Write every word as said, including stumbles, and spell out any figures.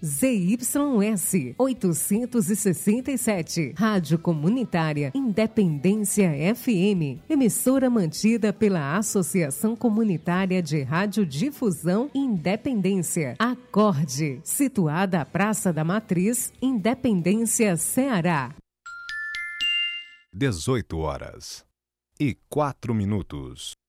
Z Y S oitocentos e sessenta e sete. Rádio Comunitária Independência F M. Emissora mantida pela Associação Comunitária de Radiodifusão Independência. Acorde. Situada à Praça da Matriz, Independência, Ceará. dezoito horas e quatro minutos.